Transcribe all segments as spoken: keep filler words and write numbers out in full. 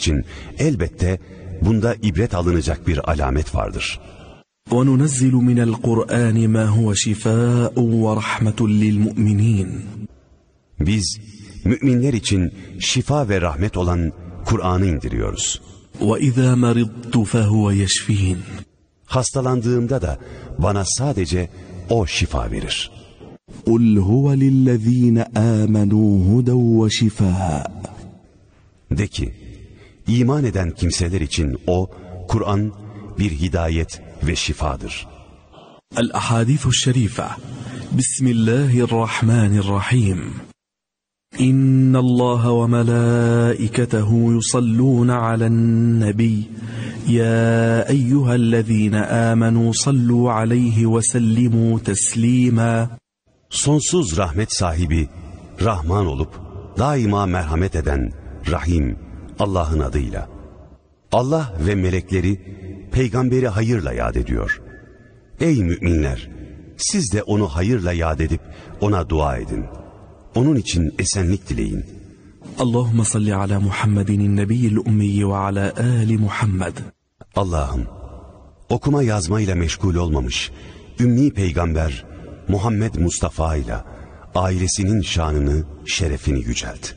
için elbette bunda ibret alınacak bir alamet vardır. وَنُنَزِّلُ مِنَ الْقُرْآنِ مَا هُوَ شِفَاءٌ وَرَحْمَةٌ لِلْمُؤْمِنِينَ Biz müminler için şifa ve rahmet olan Kur'an'ı indiriyoruz. وَإِذَا مَرِضْتُ فَهُوَ يَشْفِينَ Hastalandığımda da bana sadece O şifa verir. قُلْ هُوَ لِلَّذ۪ينَ آمَنُوا هُدًى وَشِفَاءً De ki, iman eden kimseler için o, Kur'an bir hidayet ve şifadır. El-Ahadîthü Şerife Bismillahirrahmanirrahim İnna Allah ve melâiketehu yusallûne alen nebiyy Ya eyyühellezîne âmenû sallû aleyhi ve sellimû teslîmâ Sonsuz rahmet sahibi, Rahman olup daima merhamet eden Rahim Allah'ın adıyla. Allah ve melekleri peygamberi hayırla yad ediyor. Ey müminler! Siz de onu hayırla yad edip ona dua edin. Onun için esenlik dileyin. Allahümme salli ala Muhammedin nebiyyil ummiyyi ve ala ali Muhammed. Allah'ım, okuma yazmayla meşgul olmamış ümmi peygamber Muhammed Mustafa ile ailesinin şanını, şerefini yücelt.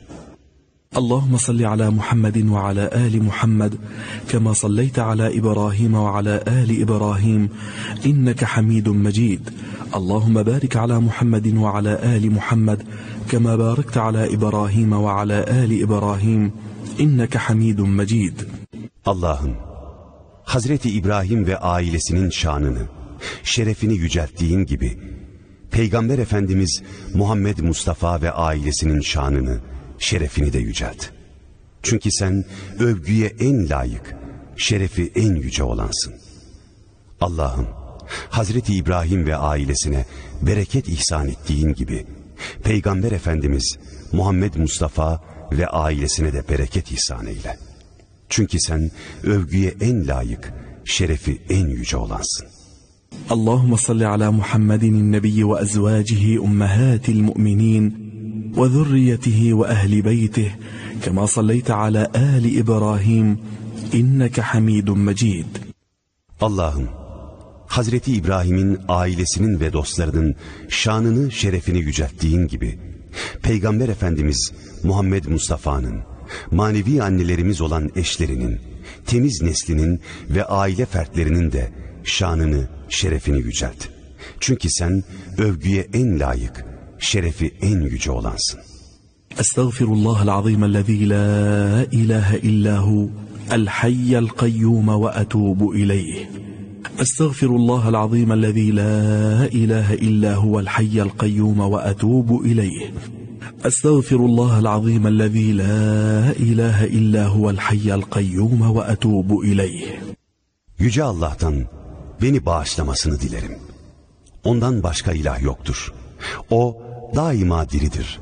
اللهم صل على محمد وعلى آل محمد كما صليت على إبراهيم وعلى آل إبراهيم إنك حميد مجيد اللهم بارك على محمد وعلى آل محمد كما باركت على إبراهيم وعلى آل إبراهيم إنك حميد مجيد. Allah'ım, Hazreti İbrahim ve ailesinin şanını, şerefini yücelttiğin gibi Peygamber Efendimiz Muhammed Mustafa ve ailesinin şanını, şerefini de yücelt. Çünkü sen övgüye en layık, şerefi en yüce olansın. Allah'ım, Hazreti İbrahim ve ailesine bereket ihsan ettiğin gibi, Peygamber Efendimiz Muhammed Mustafa ve ailesine de bereket ihsan eyle. Çünkü sen övgüye en layık, şerefi en yüce olansın. Allahümme salli ala Muhammedin nebiyyi ve ezvacihi ummahatil mu'minin وذريته وأهل بيته كما صليت على آل إبراهيم إنك حميد مجيد. Allah'ım, Hazreti İbrahim'in ailesinin ve dostlarının şanını, şerefini yücelttiğin gibi Peygamber Efendimiz Muhammed Mustafa'nın, manevi annelerimiz olan eşlerinin, temiz neslinin ve aile fertlerinin de şanını, şerefini yücelt. Çünkü sen övgüye en layık, şerefi en yüce olansın. Estağfirullahal azimellezî la ilahe illahu el hayyel kayyum ve etûbu ileyh. Estağfirullahal azimellezî la ilahe illahu el hayyel kayyum ve etûbu ileyh. Estağfirullahal azimellezî la ilahe illahu el hayyel kayyum ve etûbu ileyh. Yüce Allah'tan beni bağışlamasını dilerim. Ondan başka ilah yoktur. O daima diridir.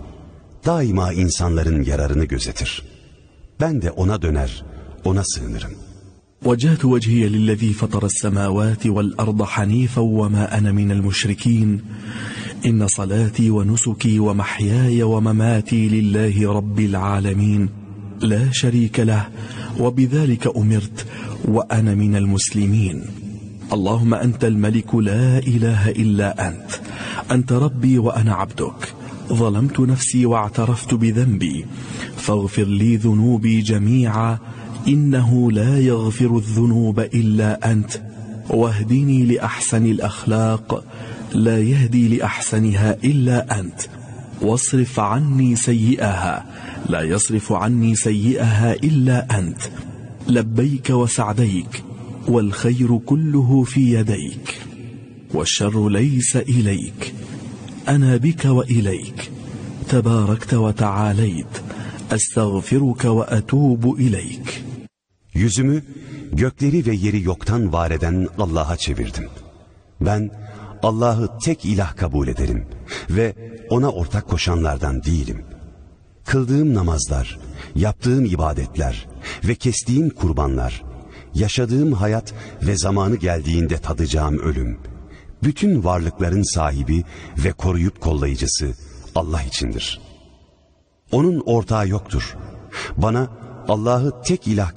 Daima insanların yararını gözetir. Ben de ona döner, ona sığınırım. وَجَهْتُ وَجْهِيَ لِلَّذ۪ي فَطَرَ السَّمَاوَاتِ وَالْأَرْضَ حَن۪يفًا وَمَا أَنَا مِنَ الْمُشْرِك۪ينَ إِنَّ صَلَاتِي وَنُسُكِي وَمَحْيَايَ وَمَمَاتِي لِلَّهِ رَبِّ الْعَالَمِينَ لَا شَر۪يكَ لَهُ وَبِذَٰلِكَ أُمِرْتُ وَأَنَا مِنَ الْمُسْلِمِينَ اللهم أنت الملك لا إله إلا أنت أنت ربي وأنا عبدك ظلمت نفسي واعترفت بذنبي فاغفر لي ذنوبي جميعا إنه لا يغفر الذنوب إلا أنت واهدني لأحسن الأخلاق لا يهدي لأحسنها إلا أنت واصرف عني سيئها لا يصرف عني سيئها إلا أنت لبيك وسعديك والخير كله في يديك والشر ليس إليك أنا بك وإليك تباركت وتعاليت أستغفرك وأتوب إليك. Yüzümü gökleri ve yeri yoktan var eden Allah'a çevirdim. Ben Allah'ı tek ilah kabul ederim ve ona ortak koşanlardan değilim. Kıldığım namazlar, yaptığım ibadetler ve kestiğim kurbanlar, yaşadığım hayat ve zamanı geldiğinde tadacağım ölüm, bütün varlıkların sahibi ve koruyup kollayıcısı Allah içindir. Onun ortağı yoktur. Bana Allah'ı tek ilah